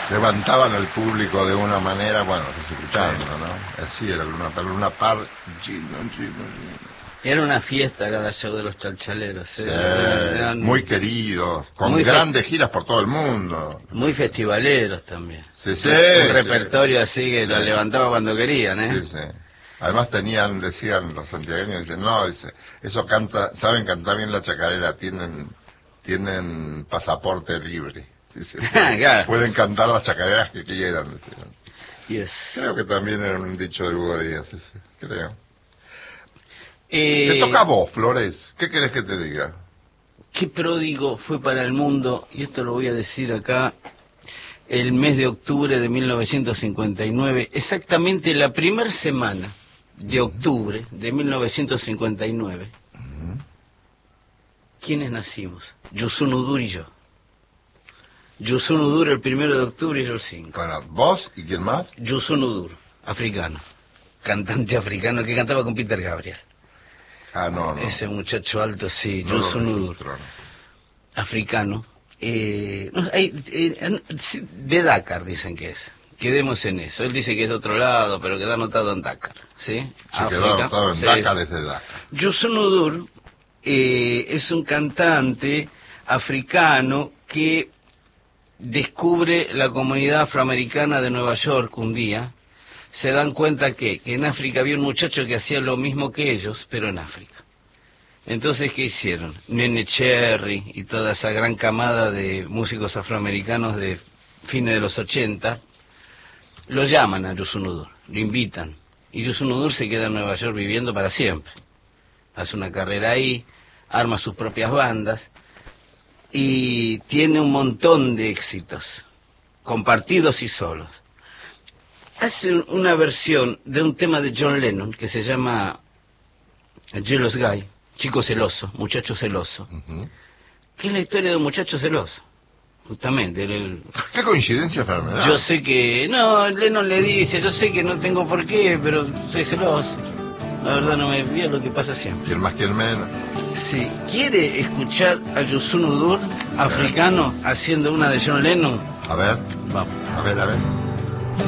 levantaban al público de una manera, bueno, estás escuchando, ¿no? Así era Luna Par, Gino. Era una fiesta cada show de los Chalchaleros. Sí, muy queridos, con grandes giras por todo el mundo. Muy festivaleros también. Sí, sí. Un repertorio así que lo levantaba cuando querían, ¿eh? Sí, sí. Además decían los santiagueños, dicen, no, eso saben cantar bien la chacarera, tienen pasaporte libre. Claro. Pueden cantar las chacareras que quieran, decían. Yes. Creo que también era un dicho de Hugo Díaz, creo. Te toca a vos, Flores. ¿Qué querés que te diga? Qué pródigo fue para el mundo, y esto lo voy a decir acá, el mes de octubre de 1959, exactamente la primera semana de octubre de 1959. ¿Quiénes nacimos? Yusun Udur y yo. Yusun Udur el 1 de octubre y yo el 5. Bueno, ¿vos y quién más? Yusun Udur, africano, cantante africano que cantaba con Peter Gabriel. Ah, no. Ese muchacho alto, sí, no Yusun Udur, no. africano. De Dakar dicen que es. Quedemos en eso. Él dice que es de otro lado, pero queda anotado en Dakar, ¿sí? Se quedó anotado en Dakar, es de Dakar. Yusun Udur es un cantante africano que descubre la comunidad afroamericana de Nueva York un día. Se dan cuenta que en África había un muchacho que hacía lo mismo que ellos, pero en África. Entonces, ¿qué hicieron? Nene Cherry y toda esa gran camada de músicos afroamericanos de fines de los 80, lo llaman a Yusun Udur, lo invitan. Y Yusun Udur se queda en Nueva York viviendo para siempre. Hace una carrera ahí, arma sus propias bandas y tiene un montón de éxitos, compartidos y solos. Hace una versión de un tema de John Lennon que se llama Jealous Guy, chico celoso, muchacho celoso, que es la historia de un muchacho celoso, justamente. ¿Qué coincidencia, Fernanda? Yo sé que, no, Lennon le dice, yo sé que no tengo por qué, pero soy celoso. La verdad no me fío, lo que pasa siempre. ¿Quién más, quién menos? Si quiere escuchar a Yusun Udur, africano, haciendo una de John Lennon, a ver, vamos. A ver.